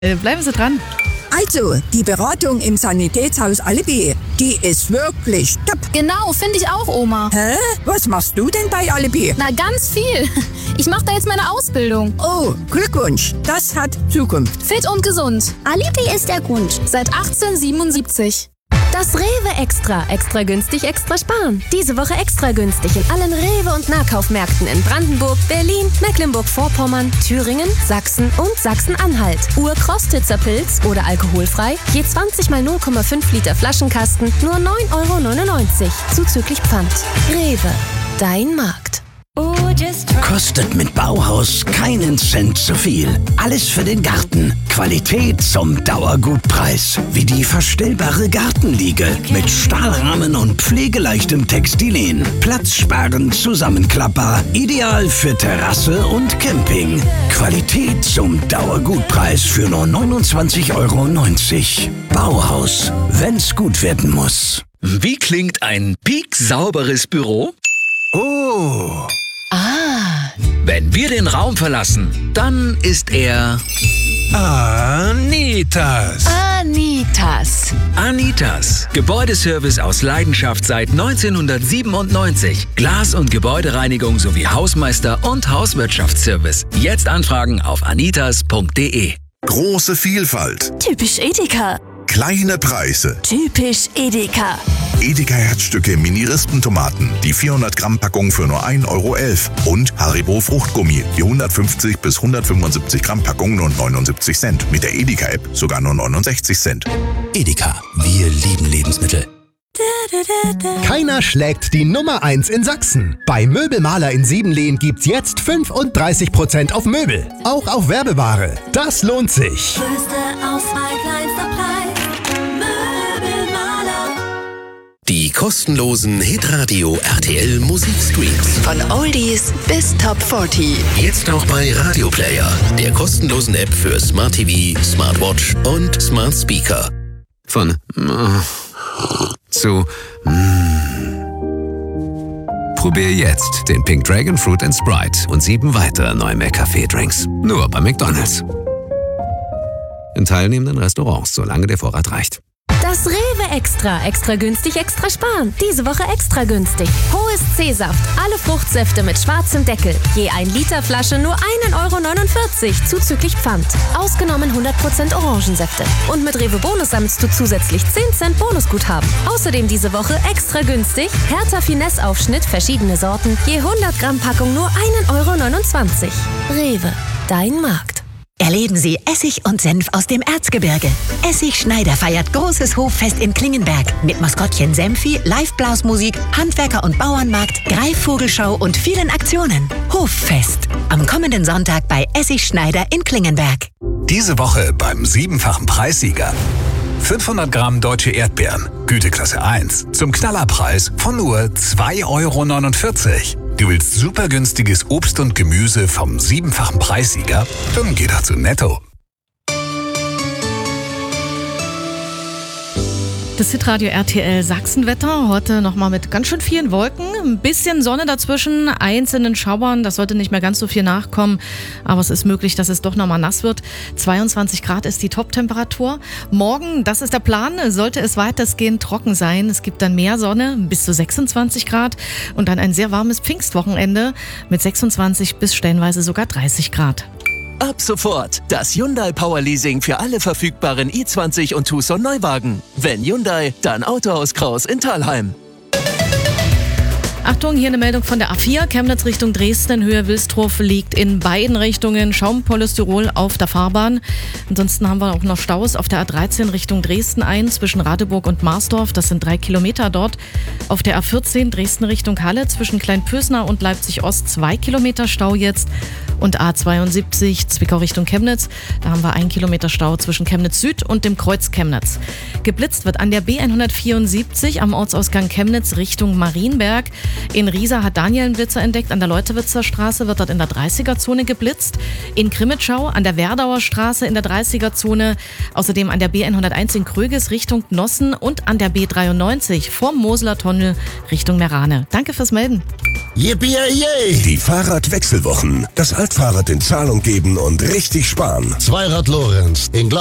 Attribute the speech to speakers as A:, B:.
A: Bleiben Sie dran.
B: Also, die Beratung im Sanitätshaus Alibi, die ist wirklich top.
C: Genau, finde ich auch, Oma.
B: Hä? Was machst du denn bei Alibi?
C: Na, ganz viel. Ich mache da jetzt meine Ausbildung.
B: Oh, Glückwunsch. Das hat Zukunft.
C: Fit und gesund.
D: Alibi ist der Grund.
C: Seit 1877.
E: Das Rewe Extra. Extra günstig, extra sparen. Diese Woche extra günstig in allen Rewe- und Nahkaufmärkten in Brandenburg, Berlin, Mecklenburg-Vorpommern, Thüringen, Sachsen und Sachsen-Anhalt. Ur-Krostitzer Pilz oder alkoholfrei, je 20 mal 0,5 Liter Flaschenkasten, nur 9,99 €. Zuzüglich Pfand. Rewe. Dein Markt.
F: Kostet mit Bauhaus keinen Cent zu viel. Alles für den Garten. Qualität zum Dauergutpreis. Wie die verstellbare Gartenliege mit Stahlrahmen und pflegeleichtem Textilien. Platzsparend zusammenklappbar. Ideal für Terrasse und Camping. Qualität zum Dauergutpreis für nur 29,90 €. Bauhaus. Wenn's gut werden muss.
G: Wie klingt ein pieksauberes Büro?
F: Oh.
G: Wenn wir den Raum verlassen, dann ist er
H: Anitas.
G: Anitas. Gebäudeservice aus Leidenschaft seit 1997. Glas- und Gebäudereinigung sowie Hausmeister- und Hauswirtschaftsservice. Jetzt anfragen auf anitas.de.
I: Große Vielfalt.
E: Typisch Edeka.
I: Kleine Preise.
E: Typisch Edeka.
I: Edeka Herzstücke Mini-Rispentomaten. Die 400 Gramm Packung für nur 1,11 €. Und Haribo Fruchtgummi. Die 150 bis 175 Gramm Packung nur 79 Cent. Mit der Edeka-App sogar nur 69 Cent.
F: Edeka. Wir lieben Lebensmittel.
H: Keiner schlägt die Nummer 1 in Sachsen. Bei Möbelmaler in Siebenlehn gibt's jetzt 35% auf Möbel. Auch auf Werbeware. Das lohnt sich.
J: Die kostenlosen Hitradio RTL Musikstreams.
E: Von Oldies bis Top 40.
J: Jetzt auch bei Radio Player, der kostenlosen App für Smart TV, Smartwatch und Smart Speaker. Von zu
K: Probier jetzt den Pink Dragon Fruit & Sprite und 7 weitere Neumec-Kaffee-Drinks. Nur bei McDonald's. In teilnehmenden Restaurants, solange der Vorrat reicht.
E: Das Rewe Extra. Extra günstig, extra sparen. Diese Woche extra günstig. Hohes C-Saft. Alle Fruchtsäfte mit schwarzem Deckel. Je 1 Liter Flasche nur 1,49 € zuzüglich Pfand. Ausgenommen 100% Orangensäfte. Und mit Rewe Bonus sammelst du zusätzlich 10 Cent Bonusguthaben. Außerdem diese Woche extra günstig. Hertha Finesse Aufschnitt, verschiedene Sorten. Je 100 Gramm Packung nur 1,29 €. Rewe. Dein Markt.
L: Erleben Sie Essig und Senf aus dem Erzgebirge. Essig Schneider feiert großes Hoffest in Klingenberg mit Maskottchen Senfi, Live-Blasmusik, Handwerker- und Bauernmarkt, Greifvogelschau und vielen Aktionen. Hoffest. Am kommenden Sonntag bei Essig Schneider in Klingenberg.
K: Diese Woche beim 7-fachen Preissieger. 500 Gramm deutsche Erdbeeren, Güteklasse 1, zum Knallerpreis von nur 2,49 €. Du willst super günstiges Obst und Gemüse vom 7-fachen Preissieger? Dann geh doch zu Netto.
A: Das Hitradio RTL Sachsenwetter. Heute nochmal mit ganz schön vielen Wolken. Ein bisschen Sonne dazwischen, einzelnen Schauern. Das sollte nicht mehr ganz so viel nachkommen. Aber es ist möglich, dass es doch nochmal nass wird. 22 Grad ist die Top-Temperatur. Morgen, das ist der Plan, sollte es weitestgehend trocken sein. Es gibt dann mehr Sonne, bis zu 26 Grad. Und dann ein sehr warmes Pfingstwochenende mit 26 bis stellenweise sogar 30 Grad.
M: Ab sofort das Hyundai Power Leasing für alle verfügbaren i20 und Tucson Neuwagen. Wenn Hyundai, dann Autohaus Kraus in Thalheim.
A: Achtung, hier eine Meldung von der A4, Chemnitz Richtung Dresden in Höhe Wilstrow liegt in beiden Richtungen Schaumpolystyrol auf der Fahrbahn. Ansonsten haben wir auch noch Staus auf der A13 Richtung Dresden zwischen Radeburg und Marsdorf, das sind 3 Kilometer dort. Auf der A14 Dresden Richtung Halle zwischen Kleinpösner und Leipzig Ost 2 Kilometer Stau jetzt. Und A72 Zwickau Richtung Chemnitz, da haben wir 1 Kilometer Stau zwischen Chemnitz Süd und dem Kreuz Chemnitz. Geblitzt wird an der B174 am Ortsausgang Chemnitz Richtung Marienberg. In Riesa hat Daniel einen Blitzer entdeckt. An der Leutewitzer Straße wird dort in der 30er-Zone geblitzt. In Krimitschau an der Werdauer Straße in der 30er-Zone. Außerdem an der B101 in Kröges Richtung Nossen und an der B93 vom Moseler Tunnel Richtung Merane. Danke fürs Melden.
I: Yippie! Die Fahrradwechselwochen. Das
D: Direktfahrrad in Zahlung geben und richtig sparen.
N: Zweirad Lorenz in